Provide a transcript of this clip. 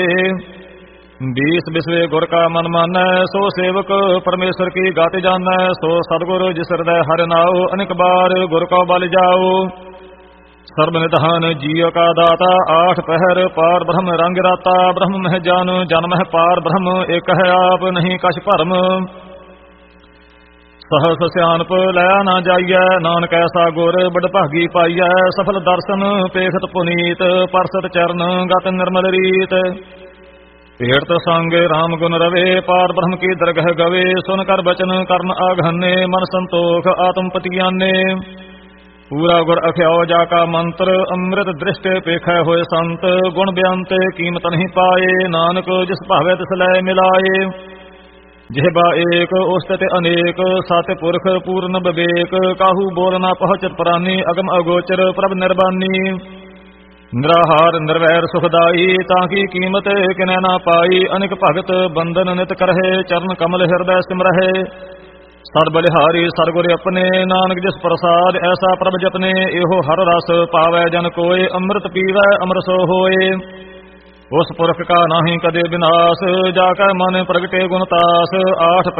बीस बिसवे गुर का मन मानै, सो सेवक परमेश्वर की गाते जानै। सो सतगुरु जिस हृदय हर नाओ, अनेक बार गुर को बल जाओ। सर्व निधान जीव का दाता, आठ पहर पार ब्रह्म रंग राता। ब्रह्म मह जान जन्म है पार ब्रह्म, एक है आप नहीं कछ भरम। सहस सियानप लया ना जाइए, नानक ऐसा गुर बड़ भागी पाइए। सफल दर्शन पेखत पुनीत, परसत चरण गत निर्मल रीत। पेट संग राम गुण रवे, पार ब्रह्म की दरगह गवे। सुन कर बचन कर्ण आघन्ने, मन संतोख आत्म पतियाने। पूरा गुर अख्याओ जाका मंत्र, अमृत दृष्ट पेख होए संत। गुण बेअंत कीमत नहीं पाए, नानक जिस भावे तिस लय मिलाए। जिहबा एक उस्तत अनेक, सात पुरख पूर्ण विवेक। काहू बोल ना पहुँचत प्राणी, अगम अगोचर प्रभ निर्बानी। निराहार निर्वैर सुखदाई, ताकि कीमत किनै ना पाई। अनेक भगत बंधन नित करहे, चरण कमल हृदय सिमरहे। सद बलिहारी सदगुर अपने, नानक जिस प्रसाद ऐसा प्रभ जपने। एहो हर रस पावै जन कोय, अमृत पीवै अमर सो होए। उस पुरख का नाही कदे विनाश, जाकर मन प्रगटे गुणतास। आठ